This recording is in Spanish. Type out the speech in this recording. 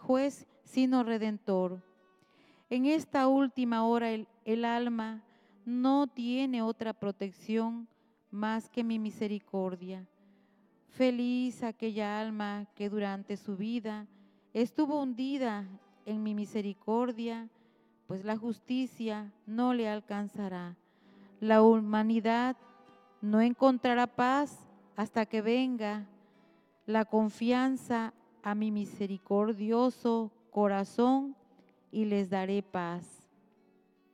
juez, sino redentor. En esta última hora el alma no tiene otra protección más que mi misericordia. Feliz aquella alma que durante su vida estuvo hundida en mi misericordia, pues la justicia no le alcanzará. La humanidad no encontrará paz hasta que venga la confianza a mi misericordioso corazón y les daré paz.